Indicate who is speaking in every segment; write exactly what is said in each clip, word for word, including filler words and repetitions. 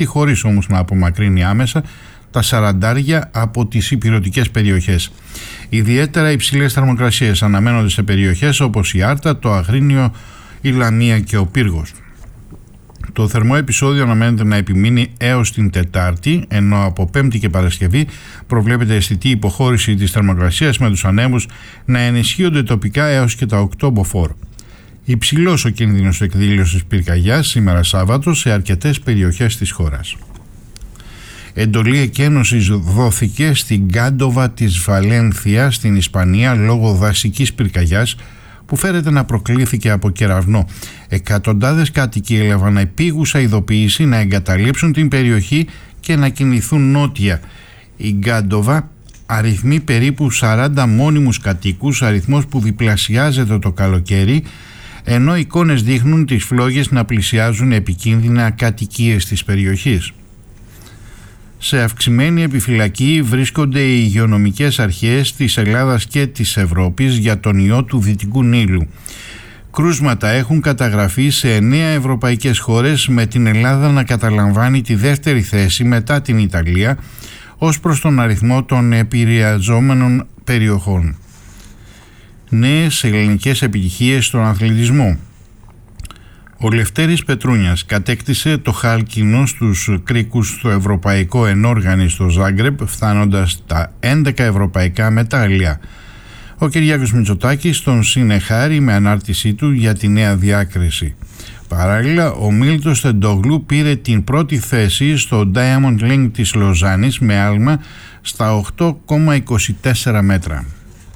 Speaker 1: ζέστη, χωρίς όμως να απομακρύνει άμεσα τα σαραντάρια από τις ηπειρωτικές περιοχές. Ιδιαίτερα υψηλές θερμοκρασίες αναμένονται σε περιοχές όπως η Άρτα, το Αγρίνιο, η Λαμία και ο Πύργος. Το θερμό επεισόδιο αναμένεται να επιμείνει έως την Τετάρτη, ενώ από Πέμπτη και Παρασκευή προβλέπεται αισθητή υποχώρηση της θερμοκρασίας, με τους ανέμους να ενισχύονται τοπικά έως και τα οκτώ μποφόρ. Υψηλός ο κίνδυνος εκδήλωσης πυρκαγιάς σήμερα Σάββατο σε αρκετές περιοχές της χώρας. Εντολή εκένωσης δόθηκε στην Γκάντοβα της Βαλένθια στην Ισπανία λόγω δασικής πυρκαγιάς που φέρεται να προκλήθηκε από κεραυνό. Εκατοντάδες κάτοικοι έλαβαν επίγουσα ειδοποίηση να εγκαταλείψουν την περιοχή και να κινηθούν νότια. Η Γκάντοβα αριθμεί περίπου σαράντα μόνιμους κατοίκους, αριθμός που διπλασιάζεται το καλοκαίρι, ενώ εικόνες δείχνουν τις φλόγες να πλησιάζουν επικίνδυνα κατοικίες της περιοχής. Σε αυξημένη επιφυλακή βρίσκονται οι υγειονομικές αρχές της Ελλάδας και της Ευρώπης για τον ιό του Δυτικού Νείλου. Κρούσματα έχουν καταγραφεί σε εννέα ευρωπαϊκές χώρες, με την Ελλάδα να καταλαμβάνει τη δεύτερη θέση μετά την Ιταλία ως προς τον αριθμό των επηρεαζόμενων περιοχών. Νέες ελληνικές επιτυχίες στον αθλητισμό. Ο Λευτέρης Πετρούνιας κατέκτησε το χάλκινο στους κρίκους στο Ευρωπαϊκό Ενόργανη στο Ζάγκρεπ, φτάνοντας στα έντεκα ευρωπαϊκά μετάλλια. Ο Κυριάκος Μητσοτάκης τον συνεχάρει με ανάρτησή του για τη νέα διάκριση. Παράλληλα, ο Μίλτος Τεντόγλου πήρε την πρώτη θέση στο Diamond League της Λοζάνης με άλμα στα οκτώ κόμμα είκοσι τέσσερα μέτρα.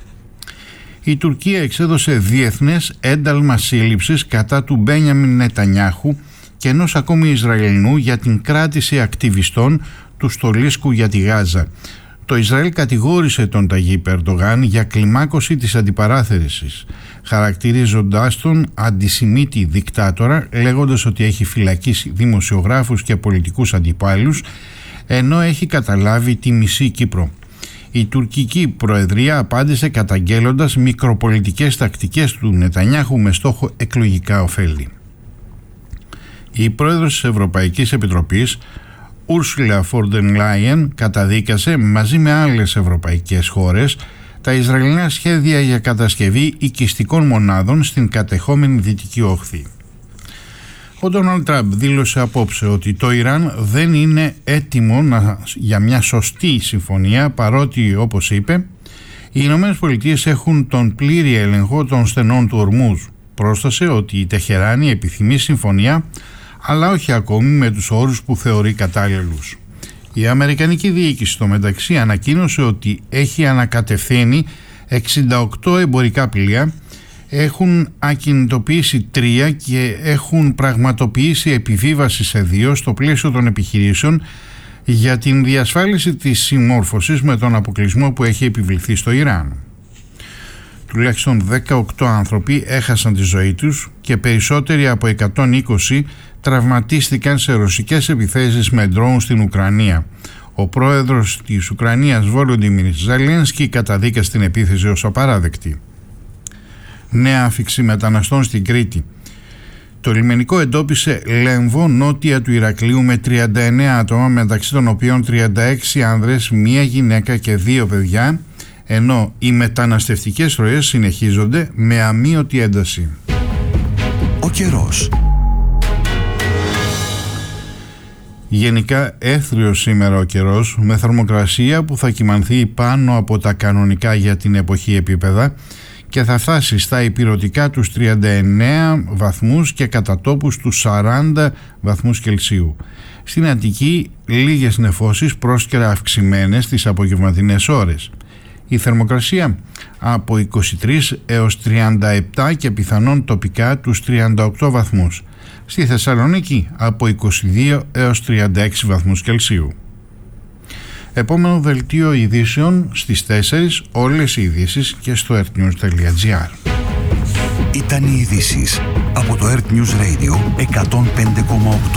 Speaker 1: Η Τουρκία εξέδωσε διεθνές ένταλμα σύλληψης κατά του Μπένιαμιν Νετανιάχου και ενός ακόμη Ισραηλινού για την κράτηση ακτιβιστών του στολίσκου για τη Γάζα. Το Ισραήλ κατηγόρησε τον Ταγίπ Ερντογάν για κλιμάκωση της αντιπαράθεσης, χαρακτηρίζοντάς τον αντισημίτη δικτάτορα, λέγοντας ότι έχει φυλακίσει δημοσιογράφους και πολιτικούς αντιπάλους, ενώ έχει καταλάβει τη μισή Κύπρο. Η τουρκική προεδρία απάντησε καταγγέλλοντας μικροπολιτικές τακτικές του Νετανιάχου με στόχο εκλογικά ωφέλη. Η πρόεδρος της Ευρωπαϊκής Επιτροπής, Ursula von der Leyen, καταδίκασε μαζί με άλλες ευρωπαϊκές χώρες τα Ισραηλινά σχέδια για κατασκευή οικιστικών μονάδων στην κατεχόμενη Δυτική Όχθη. Ο Ντόναλντ Τραμπ δήλωσε απόψε ότι το Ιράν δεν είναι έτοιμο να, για μια σωστή συμφωνία, παρότι, όπως είπε, οι Ηνωμένες Πολιτείες έχουν τον πλήρη έλεγχο των στενών του Ορμούζ. Πρόσθεσε ότι η Τεχεράνη επιθυμεί συμφωνία, αλλά όχι ακόμη με τους όρους που θεωρεί κατάλληλους. Η Αμερικανική διοίκηση στο μεταξύ ανακοίνωσε ότι έχει ανακατευθύνει εξήντα οκτώ εμπορικά πλοία, έχουν ακινητοποιήσει τρία και έχουν πραγματοποιήσει επιβίβαση σε δύο στο πλαίσιο των επιχειρήσεων για την διασφάλιση της συμμόρφωσης με τον αποκλεισμό που έχει επιβληθεί στο Ιράν. Τουλάχιστον δεκαοκτώ άνθρωποι έχασαν τη ζωή τους και περισσότεροι από εκατόν είκοσι τραυματίστηκαν σε ρωσικές επιθέσεις με ντρόουν στην Ουκρανία. Ο πρόεδρος της Ουκρανίας, Βόλοντιμιρ Ζελένσκι, καταδίκασε την επίθεση ως απαράδεκτη. Νέα άφιξη μεταναστών στην Κρήτη. Το λιμενικό εντόπισε λέμβο νότια του Ηρακλείου με τριάντα εννέα άτομα, μεταξύ των οποίων τριάντα έξι άνδρες, μία γυναίκα και δύο παιδιά, ενώ οι μεταναστευτικές ροές συνεχίζονται με αμείωτη ένταση.
Speaker 2: Ο καιρός.
Speaker 1: Γενικά έθριος σήμερα ο καιρός, με θερμοκρασία που θα κυμανθεί πάνω από τα κανονικά για την εποχή επίπεδα και θα φτάσει στα ηπειρωτικά τους τριάντα εννέα βαθμούς και κατά τόπους τους σαράντα βαθμούς Κελσίου. Στην Αττική λίγες νεφώσεις πρόσκαιρα αυξημένες τις απογευματινές ώρες. Η θερμοκρασία από είκοσι τρεις έως τριάντα επτά και πιθανόν τοπικά τους τριάντα οκτώ βαθμούς. Στη Θεσσαλονίκη από είκοσι δύο έως τριάντα έξι βαθμούς Κελσίου. Επόμενο δελτίο ειδήσεων στις τέσσερις, όλες οι ειδήσεις και στο earthnews τελεία gr.
Speaker 2: Ήταν οι ειδήσεις από το Earth News Radio εκατόν πέντε κόμμα οκτώ.